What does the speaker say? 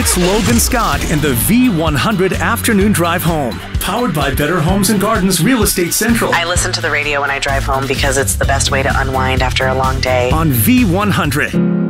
It's Logan Scott and the V100 Afternoon Drive Home. Powered by Better Homes and Gardens Real Estate Central. I listen to the radio when I drive home because it's the best way to unwind after a long day. On V100.